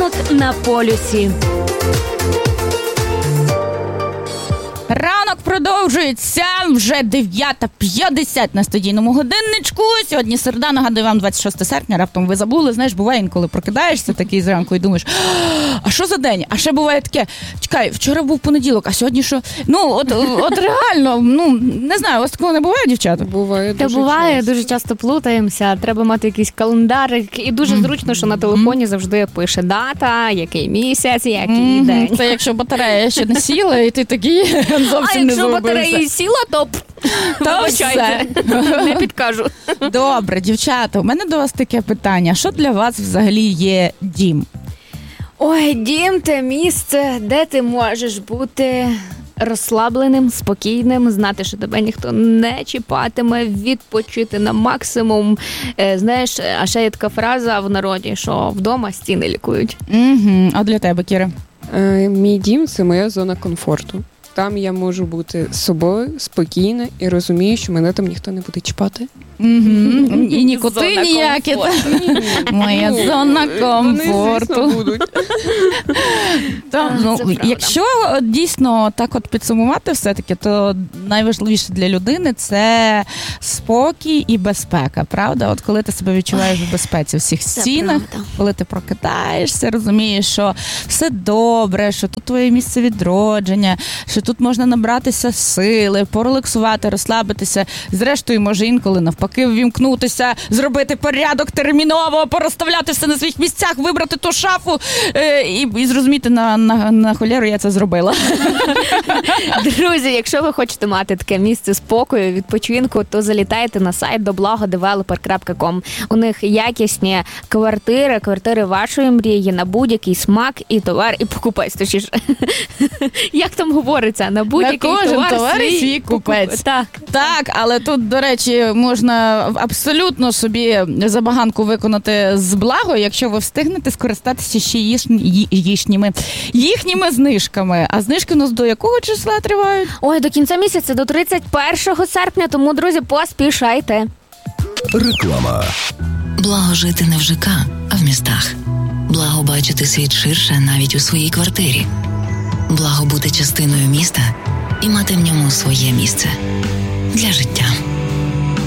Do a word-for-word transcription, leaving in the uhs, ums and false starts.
Ранок на полюсі. Ранок продовжується, вже дев'ята п'ятдесят на студійному годинничку. Сьогодні середа, нагадую вам, двадцять шостого серпня, раптом ви забули. Знаєш, буває інколи прокидаєшся такий зранку і думаєш, а що за день? А ще буває таке, чекай, вчора був понеділок, а сьогодні що? Ну, от, от реально, ну, не знаю, у вас такого не буває, дівчата? Буває Та дуже буває, часто. дуже часто плутаємося, треба мати якийсь календарик, і дуже зручно, що на телефоні завжди пише дата, який місяць, який Mm-hmm. день. Це якщо батарея ще не сіла, і ти такий зовсім А не якщо зробився. батарея сіла, то, То все. не підкажу. Добре, дівчата, у мене до вас таке питання. Що для вас взагалі є дім? Ой, дім – це місце, де ти можеш бути розслабленим, спокійним, знати, що тебе ніхто не чіпатиме, відпочити на максимум. Е, знаєш, а ще є така фраза в народі, що вдома стіни лікують. Угу. А для тебе, Кіра? Е, мій дім – це моя зона комфорту. Там я можу бути собою, спокійна і розумію, що мене там ніхто не буде чіпати. Угу. І ні коти ніякі. Моя зона комфорту. Вони, звісно, будуть. Та, ну, якщо дійсно так от підсумувати все-таки, то найважливіше для людини – це спокій і безпека, правда? От коли ти себе відчуваєш в безпеці в всіх стінах, коли ти прокидаєшся, розумієш, що все добре, що тут твоє місце відродження, що тут можна набратися сили, порелаксувати, розслабитися. Зрештою, може інколи навпаки ввімкнутися, зробити порядок терміново, порозставляти все на своїх місцях, вибрати ту шафу е, і, і зрозуміти, на, на, на холєру я це зробила. Друзі, якщо ви хочете мати таке місце спокою, відпочинку, то залітайте на сайт доблаго девелопер крапка ком. У них якісні квартири, квартири вашої мрії на будь-який смак і товар, і покупець. Точніше, як там говориться, на будь-який на кожен товар, товар свій, свій купець. Так. Так, але тут, до речі, можна абсолютно собі забаганку виконати з благою, якщо ви встигнете скористатися ще їхні, їхніми, їхніми знижками. А знижки у нас до якого числа тривають? Ой, до кінця місяця, до тридцять першого серпня, тому, друзі, поспішайте. Реклама. Благо жити не в ЖК, а в містах. Благо бачити світ ширше навіть у своїй квартирі. Благо бути частиною міста і мати в ньому своє місце для життя.